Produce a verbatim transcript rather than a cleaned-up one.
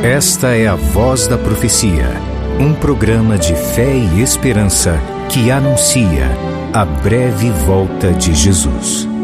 Esta é a Voz da Profecia, um programa de fé e esperança que anuncia a breve volta de Jesus.